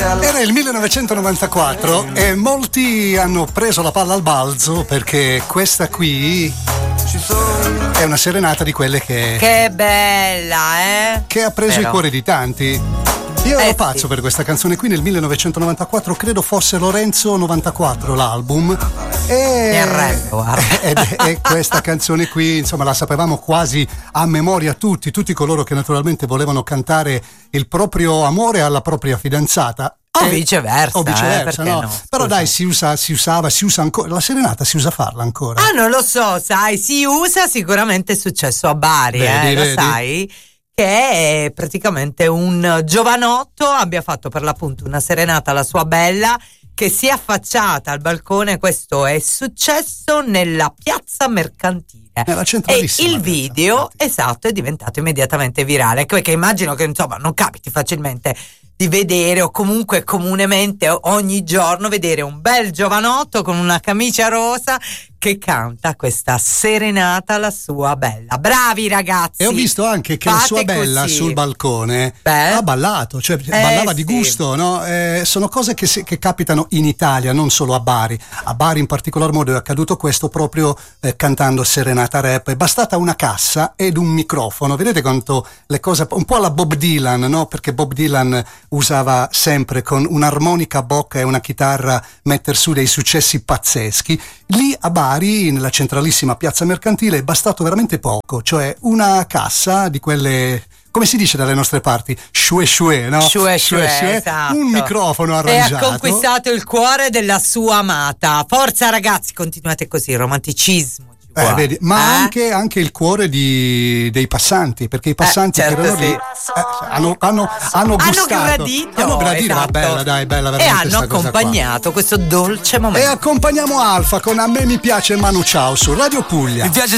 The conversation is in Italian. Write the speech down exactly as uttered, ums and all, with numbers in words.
Era il millenovecentonovantaquattro e molti hanno preso la palla al balzo perché questa qui è una serenata di quelle che Che bella, eh? che ha preso Vero. i cuori di tanti. Io ero Eh, pazzo sì. per questa canzone qui nel millenovecentonovantaquattro, credo fosse Lorenzo novantaquattro l'album. E, Mi arrendo, guarda. ed- e questa canzone qui, insomma, la sapevamo quasi a memoria tutti, tutti coloro che naturalmente volevano cantare il proprio amore alla propria fidanzata. O E- viceversa, o viceversa, eh, perché no? no? Però Scusa. dai, si usa, si usava, si usa ancora. La serenata si usa farla ancora. Ah, non lo so, sai, si usa, sicuramente è successo a Bari, Vedi, eh, lo vedi? sai, che è praticamente un giovanotto abbia fatto per l'appunto una serenata alla sua bella che si è affacciata al balcone. Questo è successo nella piazza mercantile. Nella E centralissima il piazza video, mercantile. esatto, è diventato immediatamente virale, perché immagino che insomma non capiti facilmente di vedere, o comunque comunemente ogni giorno vedere un bel giovanotto con una camicia rosa che canta questa serenata alla sua bella. Bravi ragazzi! E ho visto anche che la fate sua bella così. sul balcone Beh. ha ballato, cioè ballava di sì. gusto, no? Eh, sono cose che, si- che capitano in Italia, non solo a Bari. A Bari in particolar modo è accaduto questo proprio eh, cantando serenata rap. È bastata una cassa ed un microfono. Vedete quanto le cose, un po' alla Bob Dylan, no? Perché Bob Dylan usava sempre con un'armonica a bocca e una chitarra metter su dei successi pazzeschi. Lì a Bari, nella centralissima piazza mercantile, è bastato veramente poco, cioè una cassa di quelle, come si dice dalle nostre parti, shue shue, no? Shue shue, esatto. Un microfono E arrangiato. ha conquistato il cuore della sua amata. Forza ragazzi, continuate così, romanticismo. ci Eh, vuole. vedi, ma Eh? anche, anche il cuore di, dei passanti, perché i passanti certo, che erano sì. lì eh, hanno, hanno, hanno gustato, gradito, hanno gradito, esatto. ma bella, dai, bella E veramente hanno sta cosa qua. accompagnato questo dolce E momento. accompagniamo Alfa con A me mi piace Manu Ciao su Radio Puglia. Mi piace